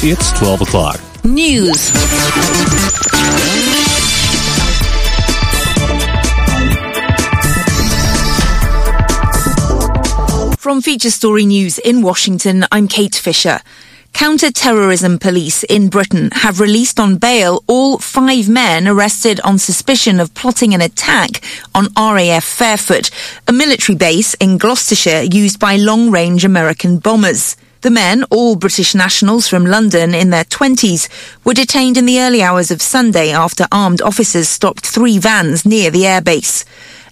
It's 12 o'clock. News. From Feature Story News in Washington, I'm Kate Fisher. Counter-terrorism police in Britain have released on bail all 5 men arrested on suspicion of plotting an attack on RAF Fairford, a military base in Gloucestershire used by long-range American bombers. The men, all British nationals from London in their 20s, were detained in the early hours of Sunday after armed officers stopped 3 vans near the airbase.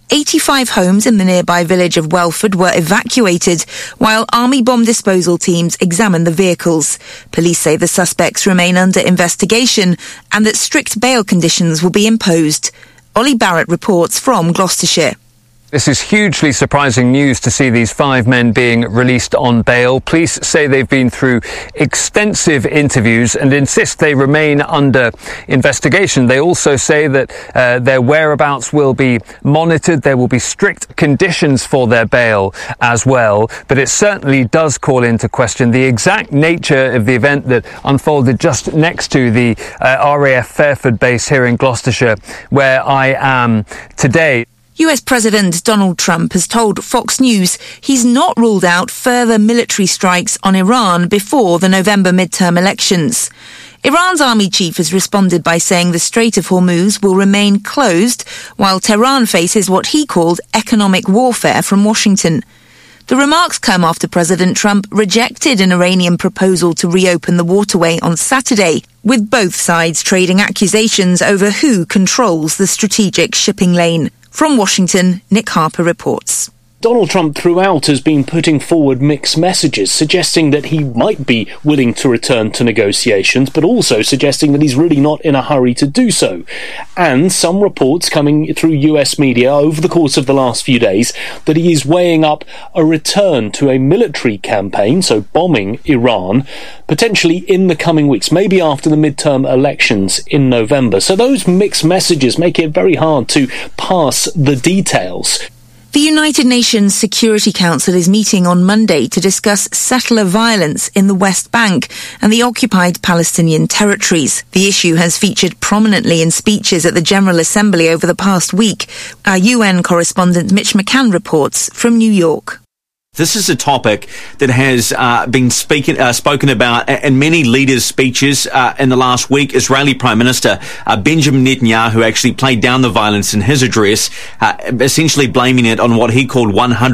85 homes in the nearby village of Welford were evacuated, while Army bomb disposal teams examined the vehicles. Police say the suspects remain under investigation and that strict bail conditions will be imposed. Ollie Barrett reports from Gloucestershire. This is hugely surprising news to see these 5 men being released on bail. Police say they've been through extensive interviews and insist they remain under investigation. They also say that their whereabouts will be monitored. There will be strict conditions for their bail as well. But it certainly does call into question the exact nature of the event that unfolded just next to the RAF Fairford base here in Gloucestershire, where I am today. US President Donald Trump has told Fox News he's not ruled out further military strikes on Iran before the November midterm elections. Iran's army chief has responded by saying the Strait of Hormuz will remain closed, while Tehran faces what he called economic warfare from Washington. The remarks come after President Trump rejected an Iranian proposal to reopen the waterway on Saturday, with both sides trading accusations over who controls the strategic shipping lane. From Washington, Nick Harper reports. Donald Trump throughout has been putting forward mixed messages, suggesting that he might be willing to return to negotiations, but also suggesting that he's really not in a hurry to do so. And some reports coming through US media over the course of the last few days that he is weighing up a return to a military campaign, so bombing Iran, potentially in the coming weeks, maybe after the midterm elections in November. So those mixed messages make it very hard to parse the details. The United Nations Security Council is meeting on Monday to discuss settler violence in the West Bank and the occupied Palestinian territories. The issue has featured prominently in speeches at the General Assembly over the past week. Our UN correspondent Mitch McCann reports from New York. This is a topic that has been spoken about in many leaders' speeches in the last week. Israeli Prime Minister Benjamin Netanyahu actually played down the violence in his address, essentially blaming it on what he called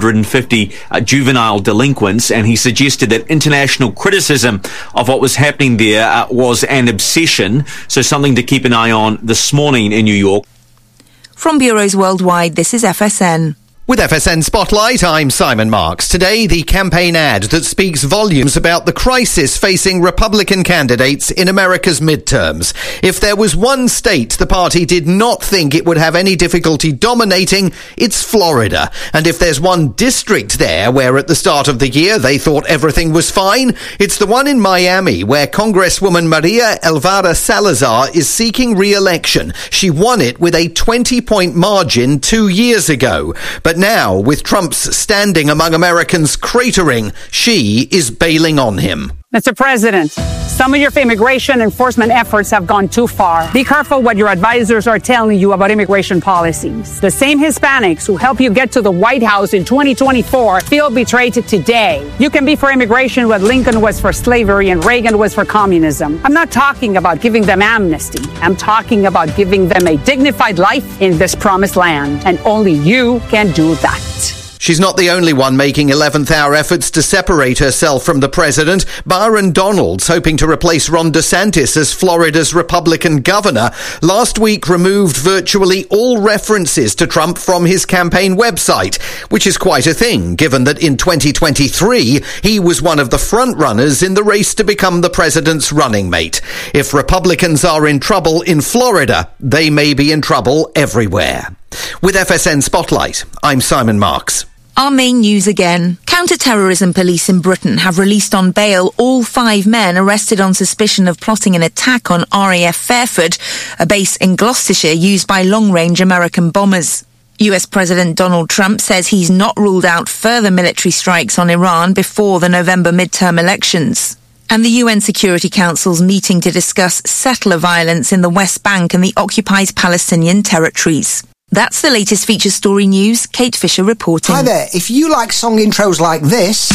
150 juvenile delinquents, and he suggested that international criticism of what was happening there was an obsession, so something to keep an eye on this morning in New York. From bureaus worldwide, this is FSN. With FSN Spotlight, I'm Simon Marks. Today, the campaign ad that speaks volumes about the crisis facing Republican candidates in America's midterms. If there was one state the party did not think it would have any difficulty dominating, it's Florida. And if there's one district there where at the start of the year they thought everything was fine, it's the one in Miami where Congresswoman Maria Elvira Salazar is seeking re-election. She won it with a 20-point margin 2 years ago. But now, with Trump's standing among Americans cratering, she is bailing on him. Mr. President, some of your immigration enforcement efforts have gone too far. Be careful what your advisors are telling you about immigration policies. The same Hispanics who helped you get to the White House in 2024 feel betrayed today. You can be for immigration what Lincoln was for slavery and Reagan was for communism. I'm not talking about giving them amnesty. I'm talking about giving them a dignified life in this promised land. And only you can do that. She's not the only one making 11th-hour efforts to separate herself from the president. Byron Donalds, hoping to replace Ron DeSantis as Florida's Republican governor, last week removed virtually all references to Trump from his campaign website, which is quite a thing, given that in 2023 he was one of the front-runners in the race to become the president's running mate. If Republicans are in trouble in Florida, they may be in trouble everywhere. With FSN Spotlight, I'm Simon Marks. Our main news again. Counter-terrorism police in Britain have released on bail all 5 men arrested on suspicion of plotting an attack on RAF Fairford, a base in Gloucestershire used by long-range American bombers. US President Donald Trump says he's not ruled out further military strikes on Iran before the November midterm elections. And the UN Security Council's meeting to discuss settler violence in the West Bank and the occupied Palestinian territories. That's the latest feature story news. Kate Fisher reporting. Hi there. If you like song intros like this...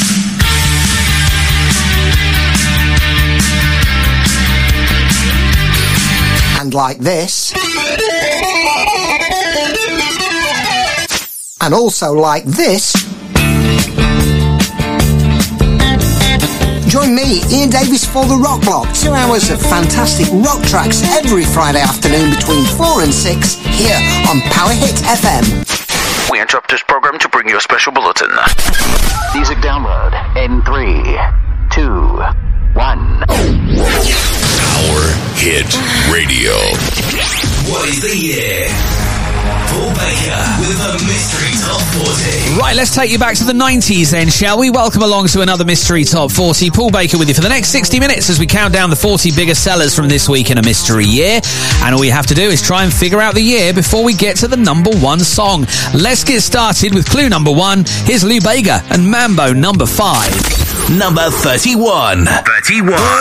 and like this... and also like this... join me, Ian Davis, for the Rock Block. 2 hours of fantastic rock tracks every Friday afternoon between 4 and 6 here on Power Hit FM. We interrupt this program to bring you a special bulletin. Music download in 3, 2, 1. Power Hit Radio. What is the year? Paul Baker with a Mystery Top 40. Right, let's take you back to the 90s then, shall we? Welcome along to another Mystery Top 40. Paul Baker with you for the next 60 minutes as we count down the 40 biggest sellers from this week in a mystery year. And all you have to do is try and figure out the year before we get to the number one song. Let's get started with clue number 1. Here's Lou Bega and Mambo number 5. Number 31.